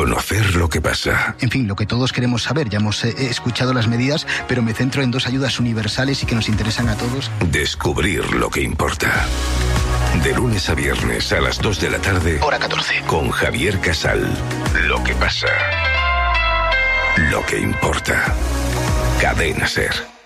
Conocer lo que pasa. En fin, lo que todos queremos saber. Ya hemos escuchado las medidas, pero me centro en 2 ayudas universales y que nos interesan a todos. Descubrir lo que importa. De lunes a viernes a las 2 de la tarde. Hora 14. Con Javier Casal. Lo que pasa. Lo que importa. Cadena SER.